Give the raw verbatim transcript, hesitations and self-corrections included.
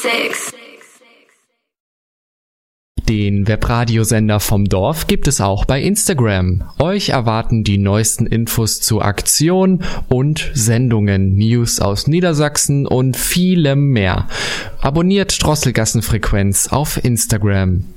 Den Webradiosender vom Dorf gibt es auch bei Instagram. Euch erwarten die neuesten Infos zu Aktionen und Sendungen, News aus Niedersachsen und vielem mehr. Abonniert Drosselgassenfrequenz auf Instagram.